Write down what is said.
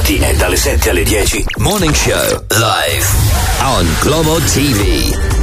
mattine dalle 7 alle 10. Morning Show live on Globo TV.